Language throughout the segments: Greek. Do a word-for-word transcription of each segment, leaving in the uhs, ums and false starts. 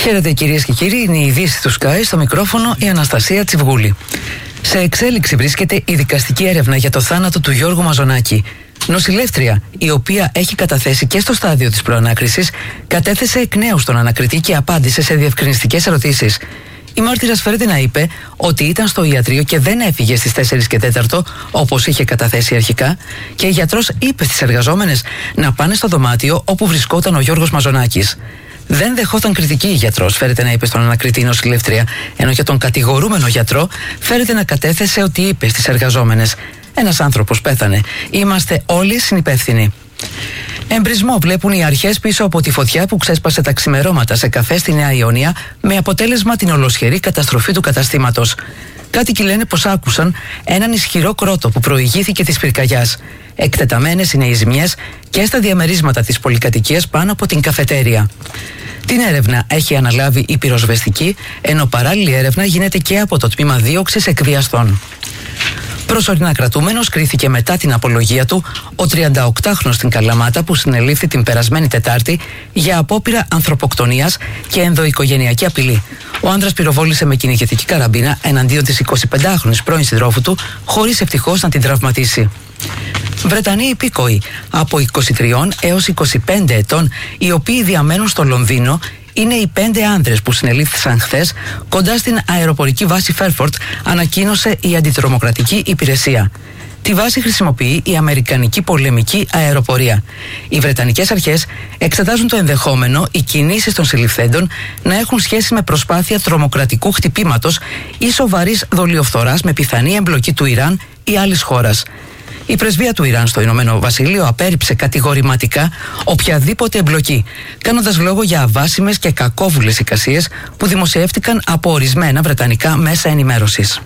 Χαίρετε κυρίες και κύριοι, είναι η ειδήσεις του Sky, στο μικρόφωνο η Αναστασία Τσιβγούλη. Σε εξέλιξη βρίσκεται η δικαστική έρευνα για το θάνατο του Γιώργου Μαζονάκη. Νοσηλεύτρια, η οποία έχει καταθέσει και στο στάδιο της προανάκρισης, κατέθεσε εκ νέου στον ανακριτή και απάντησε σε διευκρινιστικές ερωτήσεις. Η μάρτυρας φέρεται να είπε ότι ήταν στο ιατρείο και δεν έφυγε στις τέσσερις και τέσσερα όπως είχε καταθέσει αρχικά, και η γιατρός είπε στις εργαζόμενες να πάνε στο δωμάτιο όπου βρισκόταν ο Γιώργος Μαζονάκης. Δεν δεχόταν κριτική η γιατρός, φέρεται να είπε στον ανακριτή νοσηλεύτρια, ενώ για τον κατηγορούμενο γιατρό φέρεται να κατέθεσε ότι είπε στις εργαζόμενες: ένας άνθρωπος πέθανε. Είμαστε όλοι συνυπεύθυνοι. Εμπρισμό βλέπουν οι αρχές πίσω από τη φωτιά που ξέσπασε τα ξημερώματα σε καφέ στη Νέα Ιωνία, με αποτέλεσμα την ολοσχερή καταστροφή του καταστήματος. Κάτοικοι λένε πως άκουσαν έναν ισχυρό κρότο που προηγήθηκε της πυρκαγιάς. Εκτεταμένες είναι οι ζημιές και στα διαμερίσματα της πολυκατοικίας πάνω από την καφετέρια. Την έρευνα έχει αναλάβει η πυροσβεστική, ενώ παράλληλη έρευνα γίνεται και από το τμήμα δίωξης εκβιαστών. Προσωρινά κρατούμενος κρίθηκε μετά την απολογία του ο τριανταοκτάχρονος στην Καλαμάτα, που συνελήφθη την περασμένη Τετάρτη για απόπειρα ανθρωποκτονίας και ενδοοικογενειακή απειλή. Ο άνδρας πυροβόλησε με κυνηγετική καραμπίνα εναντίον της εικοσιπεντάχρονης πρώην συντρόφου του, χωρίς ευτυχώς να την τραυματίσει. Βρετανοί υπήκοοι από είκοσι τρία έως είκοσι πέντε ετών, οι οποίοι διαμένουν στο Λονδίνο, είναι οι πέντε άνδρες που συνελήφθησαν χθες κοντά στην αεροπορική βάση Φέρφορντ, ανακοίνωσε η αντιτρομοκρατική υπηρεσία. Τη βάση χρησιμοποιεί η Αμερικανική πολεμική αεροπορία. Οι Βρετανικές αρχές εξετάζουν το ενδεχόμενο οι κινήσεις των συλληφθέντων να έχουν σχέση με προσπάθεια τρομοκρατικού χτυπήματος ή σοβαρής δολιοφθοράς με πιθανή εμπλοκή του Ιράν ή άλλης χώρας. Η πρεσβεία του Ιράν στο Ηνωμένο Βασίλειο απέρριψε κατηγορηματικά οποιαδήποτε εμπλοκή, κάνοντας λόγο για αβάσιμες και κακόβουλες εικασίες που δημοσιεύτηκαν από ορισμένα βρετανικά μέσα ενημέρωσης.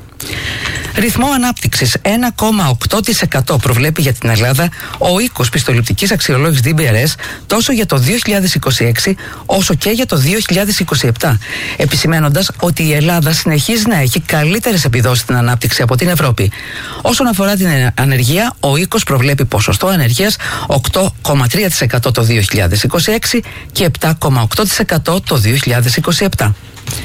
Ρυθμό ανάπτυξης ένα κόμμα οκτώ τοις εκατό προβλέπει για την Ελλάδα ο οίκος πιστοληπτικής αξιολόγησης ντι μπι αρ ες τόσο για το δύο χιλιάδες είκοσι έξι όσο και για το δύο χιλιάδες είκοσι επτά, επισημαίνοντας ότι η Ελλάδα συνεχίζει να έχει καλύτερες επιδόσεις στην ανάπτυξη από την Ευρώπη. Όσον αφορά την ανεργία, ο οίκος προβλέπει ποσοστό ανεργίας οκτώ κόμμα τρία τοις εκατό το δύο χιλιάδες είκοσι έξι και επτά κόμμα οκτώ τοις εκατό το δύο χιλιάδες είκοσι επτά.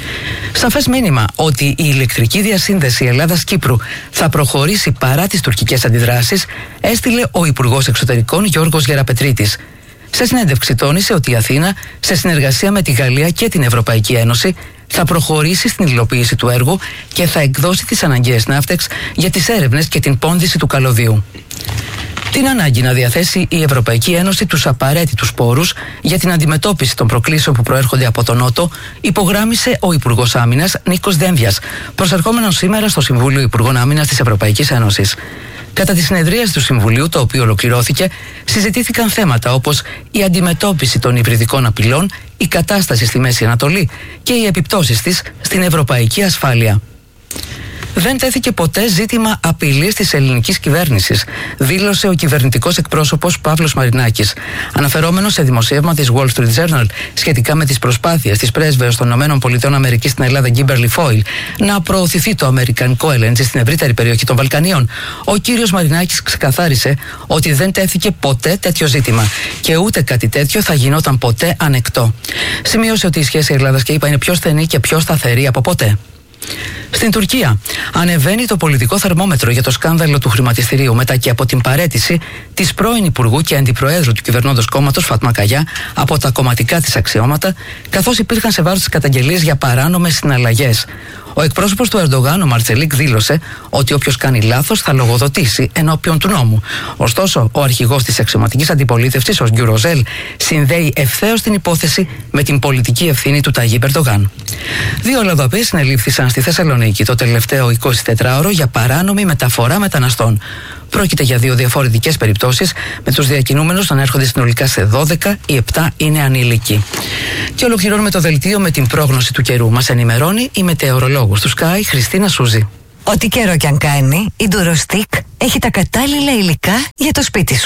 Σαφές μήνυμα ότι η ηλεκτρική διασύνδεση Ελλάδας-Κύπρου θα προχωρήσει παρά τις τουρκικές αντιδράσεις έστειλε ο Υπουργός Εξωτερικών Γιώργος Γεραπετρίτης. Σε συνέντευξη τόνισε ότι η Αθήνα, σε συνεργασία με τη Γαλλία και την Ευρωπαϊκή Ένωση, θα προχωρήσει στην υλοποίηση του έργου και θα εκδώσει τις αναγκαίες ναύτεξ για τις έρευνες και την πόνδυση του καλωδίου. Την ανάγκη να διαθέσει η Ευρωπαϊκή Ένωση τους απαραίτητους πόρους για την αντιμετώπιση των προκλήσεων που προέρχονται από τον Νότο υπογράμμισε ο Υπουργός Άμυνας Νίκος Δένδιας, προσερχόμενος σήμερα στο Συμβούλιο Υπουργών Άμυνας της Ευρωπαϊκής Ένωσης. Κατά τη συνεδρίαση του Συμβουλίου, το οποίο ολοκληρώθηκε, συζητήθηκαν θέματα όπως η αντιμετώπιση των υβριδικών απειλών, η κατάσταση στη Μέση Ανατολή και οι επιπτώσεις της στην ευρωπαϊκή ασφάλεια. Δεν τέθηκε ποτέ ζήτημα απειλής της ελληνικής κυβέρνησης, δήλωσε ο κυβερνητικός εκπρόσωπος Παύλος Μαρινάκης, αναφερόμενος σε δημοσίευμα της Wall Street Journal σχετικά με τις προσπάθειες της πρέσβεως των ΗΠΑ στην Ελλάδα, Γκίμπερλι Φόιλ, να προωθηθεί το αμερικανικό ελ εν τζι στην ευρύτερη περιοχή των Βαλκανίων. Ο κύριος Μαρινάκης ξεκαθάρισε ότι δεν τέθηκε ποτέ τέτοιο ζήτημα και ούτε κάτι τέτοιο θα γινόταν ποτέ ανεκτό. Σημείωσε ότι η σχέση Ελλάδας και ΗΠΑ είναι πιο στενή και πιο σταθερή από ποτέ. Στην Τουρκία ανεβαίνει το πολιτικό θερμόμετρο για το σκάνδαλο του χρηματιστηρίου μετά και από την παραίτηση της πρώην Υπουργού και Αντιπροέδρου του κυβερνώντος κόμματος Φάτμα Καγιά από τα κομματικά της αξιώματα, καθώς υπήρχαν σε βάρος της καταγγελίες για παράνομες συναλλαγές. Ο εκπρόσωπος του Ερντογάν, ο Μαρτσελίκ, δήλωσε ότι όποιος κάνει λάθος θα λογοδοτήσει ενώπιον του νόμου. Ωστόσο, ο αρχηγός της αξιωματικής αντιπολίτευσης, ο Γκιουροζέλ, συνδέει ευθέως την υπόθεση με την πολιτική ευθύνη του Ταγίπ Ερντογάν. Δύο Ελλαδοπαίοι συνελήφθησαν στη Θεσσαλονίκη το τελευταίο εικοσιτετράωρο για παράνομη μεταφορά μεταναστών. Πρόκειται για δύο διαφορετικές περιπτώσεις, με τους διακινούμενους να ανέρχονται συνολικά σε δώδεκα, οι επτά είναι ανήλικοι. Και ολοκληρώνουμε το δελτίο με την πρόγνωση του καιρού. Μας ενημερώνει η μετεωρολόγος του Sky, Χριστίνα Σούζη. Ό,τι καιρό κι αν κάνει, η Ντουροστικ έχει τα κατάλληλα υλικά για το σπίτι σου.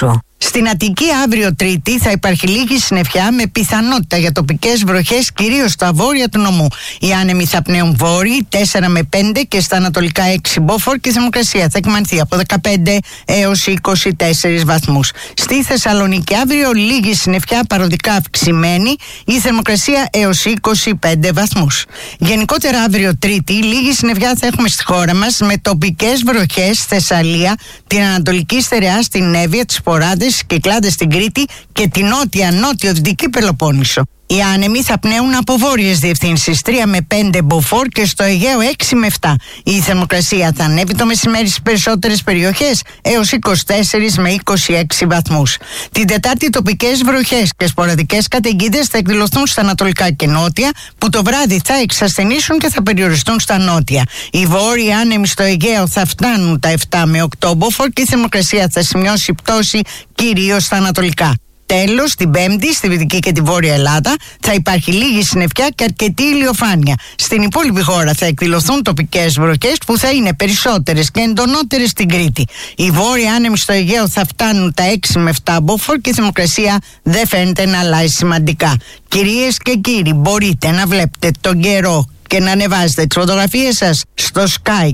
Στην Αττική αύριο Τρίτη θα υπάρχει λίγη συννεφιά με πιθανότητα για τοπικές βροχές κυρίως στα βόρεια του νομού. Οι άνεμοι θα πνέουν βόρειοι τέσσερα με πέντε και στα ανατολικά έξι μποφόρ και η θερμοκρασία θα εκμανθεί από δεκαπέντε έως είκοσι τέσσερις βαθμούς. Στη Θεσσαλονίκη αύριο λίγη συννεφιά παροδικά αυξημένη, η θερμοκρασία έως είκοσι πέντε βαθμούς. Γενικότερα αύριο Τρίτη λίγη συννεφιά θα έχουμε στη χώρα μας με τοπικές βροχές στη Θεσσαλία, την Ανατολική Στερεά, στην Εύβοια, τις Ποράδες, Κυκλάδες στην Κρήτη και την νότια νότιο-δυτική Πελοπόννησο. Οι άνεμοι θα πνέουν από βόρειες διευθύνσεις τρία με πέντε μποφόρ και στο Αιγαίο έξι με επτά. Η θερμοκρασία θα ανέβει το μεσημέρι στις περισσότερες περιοχές έως είκοσι τέσσερα με είκοσι έξι βαθμούς. Την Τετάρτη τοπικές βροχές και σποραδικές καταιγίδες θα εκδηλωθούν στα ανατολικά και νότια, που το βράδυ θα εξασθενήσουν και θα περιοριστούν στα νότια. Οι βόρειοι άνεμοι στο Αιγαίο θα φτάνουν τα επτά με οκτώ μποφόρ και η θερμοκρασία θα σημειώσει πτώση κυρίως στα ανατολικά. Τέλος, την Πέμπτη, στη Δυτική και τη Βόρεια Ελλάδα θα υπάρχει λίγη συννεφιά και αρκετή ηλιοφάνεια. Στην υπόλοιπη χώρα θα εκδηλωθούν τοπικές βροχές που θα είναι περισσότερες και εντονότερες στην Κρήτη. Οι βόρειοι άνεμοι στο Αιγαίο θα φτάνουν τα έξι με επτά μποφόρ και η θερμοκρασία δεν φαίνεται να αλλάζει σημαντικά. Κυρίες και κύριοι, μπορείτε να βλέπετε τον καιρό και να ανεβάζετε τις φωτογραφίες σας στο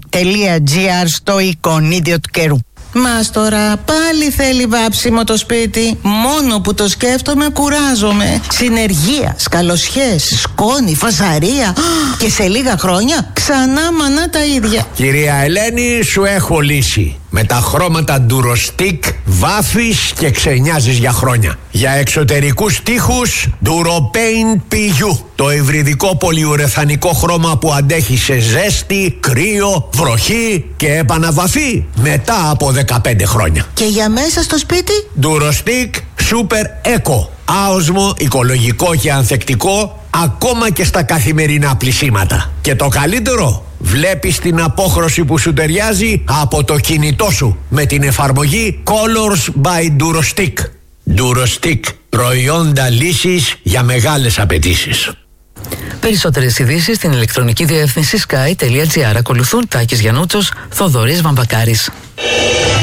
sky.gr στο εικονίδιο του καιρού. Μας τώρα πάλι θέλει βάψιμο το σπίτι. Μόνο που το σκέφτομαι κουράζομαι. Συνεργεία, σκαλοσιές, σκόνη, φασαρία. Και σε λίγα χρόνια ξανά μανά τα ίδια. Κυρία Ελένη, σου έχω λύση. Με τα χρώματα Durostick βάφεις και ξενιάζεις για χρόνια. Για εξωτερικούς τοίχους Duropaint πι γιου. Το υβριδικό πολυουρεθανικό χρώμα που αντέχει σε ζέστη, κρύο, βροχή και επαναβαφή μετά από δεκαπέντε χρόνια. Και για μέσα στο σπίτι Durostick Super Eco. Άοσμο, οικολογικό και ανθεκτικό ακόμα και στα καθημερινά πλυσίματα. Και το καλύτερο, βλέπεις την απόχρωση που σου ταιριάζει από το κινητό σου με την εφαρμογή Colors by Durostick. Durostick, προϊόντα λύσης για μεγάλες απαιτήσεις. Περισσότερες ειδήσεις στην ηλεκτρονική διεύθυνση sky.gr. Ακολουθούν Τάκης Γιαννούτσος, Θοδωρής Βαμβακάρης.